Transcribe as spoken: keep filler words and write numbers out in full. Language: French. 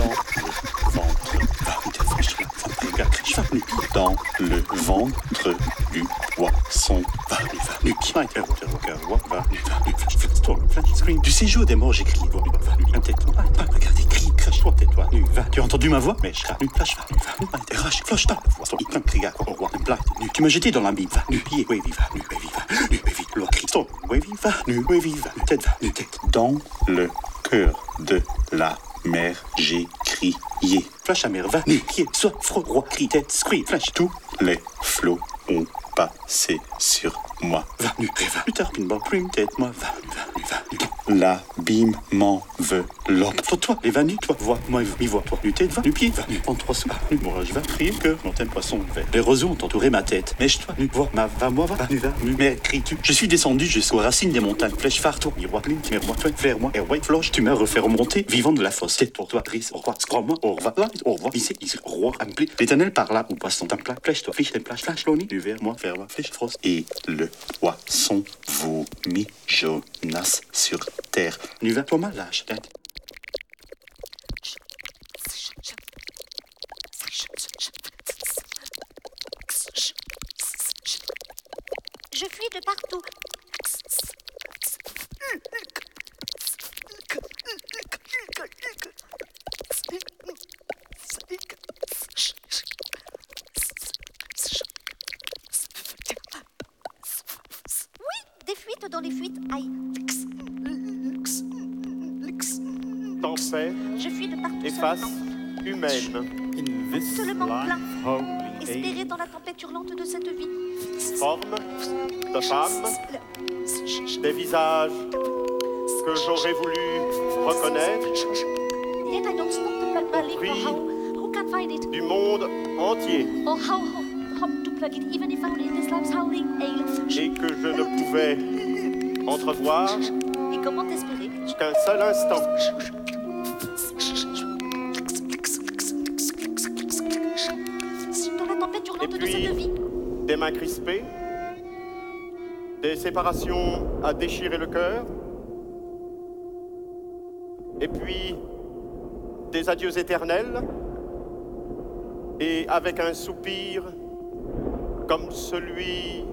dans le ventre. Va, dans le ventre du poisson. Va, va, du séjour des morts, j'écris. Regardez, crie, crache-toi, tais-toi. Va, tu as entendu ma voix? Mais je crache, flash, va, va, interroge, flash, ta voix. Tu m'as jeté dans l'abîme, va, nu, pied, oui, va, nu, oui, va, nu, oui, loi, Christon, oui, va, nu, oui, va, tête, va, nu, tête. Dans le cœur de la mer, j'ai crié. Flash à mer, va, nu, pied, soit, froid, roi, cri, tête, scree, flash, tous les flots ont passé sur moi. Va, nu, va, plus tard, pinball, prime, tête, moi, va, nu, va, nu, va, nu. L'abîme m'enveloppe. Toi, toi, les vanus, toi, vois, moi, il voit, toi, nu, tête, va, nu, pied, va, nu, en trois sous, nu, moi, je vais crier que mon thème poisson vert. Les roseaux ont entouré ma tête. Mais je, toi, nu, vois, ma, va, moi, va, va, nu, va, nu, mais, crie-tu. Je suis descendu jusqu'aux racines des montagnes. Flèche phare, toi, miroir, pline, miroir, toi, vers moi, air white, floche, tu m'as refait remonter, vivant de la fosse. Tête pour toi, triste, au revoir, scrum-moi, au revoir, là, au revoir, ici, ici, roi, ampli. L'éternel par là, où poisson, t'en claque, flèche, toi, fiche, plage, flash, loni, du vers moi, vers moi, flèche, frost. Et le poisson vomit Jonas sur terre. Nu va, toi, ma lâche, tête. Je fuis de partout. Oui, des fuites dans les fuites. Aïe. Tempête, Je fuis de partout. efface, seulement. humaine, In this Seulement life, plein. holy Espérer dans la tempête hurlante de cette vie. forme de femme, des visages que j'aurais voulu reconnaître, Yet I don't stop to plug my lip Oui. or how. Who can find it? du monde entier, Or how, how, how to plug it even if only in this life's howling hail. et que je ne pouvais entrevoir Et comment espérer? qu'un seul instant. Dans la tempête Et hurlante de puis, cette vie. des mains crispées, des séparations à déchirer le cœur, et puis des adieux éternels, et avec un soupir comme celui